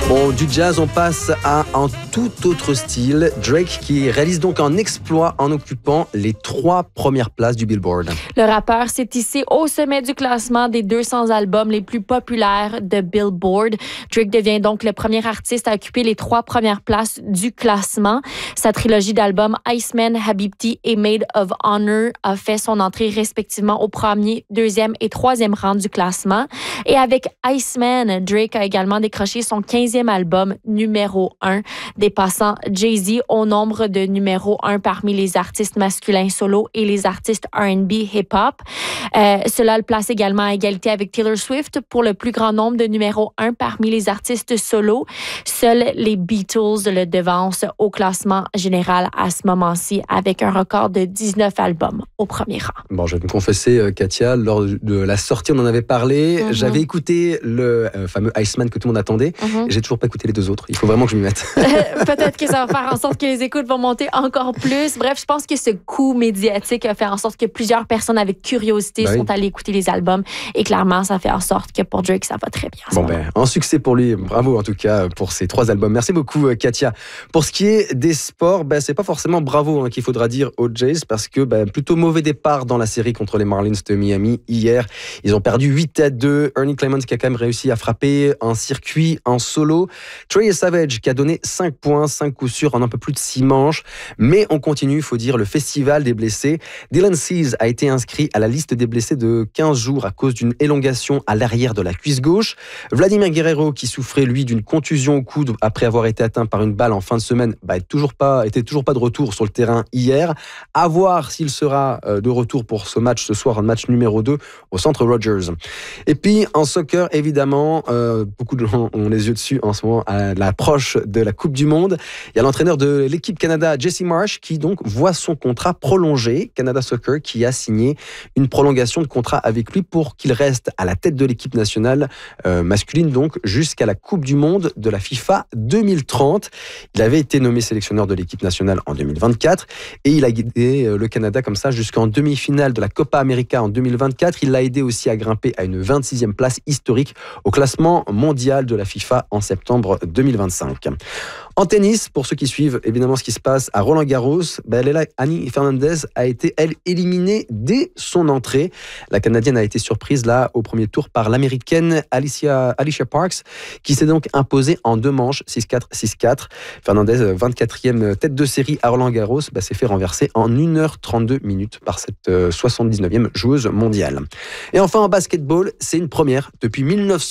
Bon, du jazz, on passe à un tout autre style. Drake qui réalise donc un exploit en occupant les 3 premières places du Billboard. Le rappeur s'est hissé au sommet du classement des 200 albums les plus populaires de Billboard. Drake devient donc le premier artiste à occuper les 3 premières places du classement. Sa trilogie d'albums Iceman, Habibti et Maid of Honor a fait son entrée respectivement au premier, deuxième et troisième rang du classement. Et avec Iceman, Drake a également décroché son 15e album numéro 1, dépassant Jay-Z au nombre de numéro 1 parmi les artistes masculins solo et les artistes R&B hip-hop. Cela le place également à égalité avec Taylor Swift pour le plus grand nombre de numéro 1 parmi les artistes solo. Seuls les Beatles le devancent au classement général à ce moment-ci avec un record de 19 albums au premier rang. Bon, je vais me confesser, Katia, lors de la sortie, on en avait parlé. J'avais écouté le fameux Iceman que tout le monde attendait. J'ai toujours pas écouté les 2 autres. Il faut vraiment que je m'y mette. Peut-être que ça va faire en sorte que les écoutes vont monter encore plus. Bref, je pense que ce coup médiatique a fait en sorte que plusieurs personnes avec curiosité sont allées écouter les albums. Et clairement, ça fait en sorte que pour Drake, ça va très bien. Bon, un succès pour lui. Bravo en tout cas pour ces 3 albums. Merci beaucoup, Katia. Pour ce qui est des sports, c'est pas forcément bravo qu'il faudra dire aux Jays parce que plutôt mauvais départ dans la série contre les Marlins de Miami hier. Ils ont perdu 8-2. Ernie Clemens qui a quand même réussi à frapper un circuit en solo. Trey Savage qui a donné 5 points, 5 coups sûrs en un peu plus de 6 manches. Mais on continue, il faut dire, le festival des blessés. Dylan Cease a été inscrit à la liste des blessés de 15 jours à cause d'une élongation à l'arrière de la cuisse gauche. Vladimir Guerrero qui souffrait, lui, d'une contusion au coude après avoir été atteint par une balle en fin de semaine, était toujours pas de retour sur le terrain hier. À voir s'il sera de retour pour ce match ce soir, un match numéro 2 au Centre Rogers. Et puis en soccer, évidemment, beaucoup de gens ont les yeux dessus en ce moment à l'approche de la Coupe du Monde. Il y a l'entraîneur de l'équipe Canada, Jesse Marsh, qui donc voit son contrat prolongé. Canada Soccer qui a signé une prolongation de contrat avec lui pour qu'il reste à la tête de l'équipe nationale masculine, donc jusqu'à la Coupe du Monde de la FIFA 2030. Il avait été nommé sélectionneur de l'équipe nationale en 2024 et il a guidé le Canada comme ça jusqu'en demi-finale de la Copa América en 2024. Il l'a aidé aussi à grimper à une 26e place historique au classement mondial de la FIFA en septembre 2025. En tennis, pour ceux qui suivent évidemment ce qui se passe à Roland-Garros, Annie Fernandez a été, elle, éliminée dès son entrée. La Canadienne a été surprise là au premier tour par l'Américaine Alicia Parks, qui s'est donc imposée en 2 manches, 6-4, 6-4. Fernandez, 24e tête de série à Roland-Garros, s'est fait renverser en 1h32 minutes par cette 79e joueuse mondiale. Et enfin en basketball, c'est une première. Depuis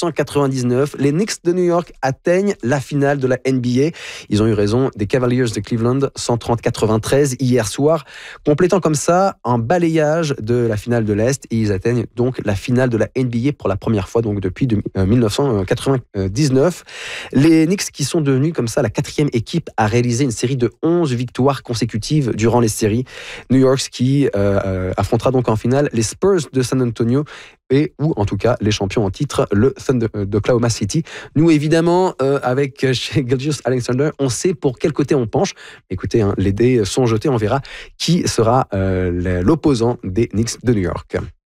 1999, les Knicks de New York atteignent la finale de la NBA. Ils ont eu raison des Cavaliers de Cleveland, 130-93 hier soir, complétant comme ça un balayage de la finale de l'Est et ils atteignent donc la finale de la NBA pour la première fois donc depuis 1999. Les Knicks qui sont devenus comme ça la 4e équipe à réaliser une série de 11 victoires consécutives durant les séries. New York qui affrontera donc en finale les Spurs de San Antonio ou en tout cas les champions en titre, le Thunder d'Oklahoma City. Nous évidemment avec chez Gilgeous-Alexander, on sait pour quel côté on penche. Écoutez, les dés sont jetés, on verra qui sera l'opposant des Knicks de New York.